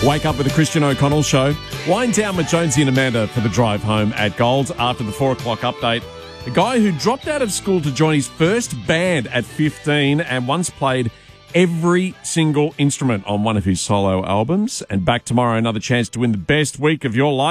Wake up with the Christian O'Connell Show. Wind down with Jonesy and Amanda for the drive home at Gold after the 4 o'clock update. A guy who dropped out of school to join his first band at 15 and once played every single instrument on one of his solo albums. And back tomorrow, another chance to win the best week of your life.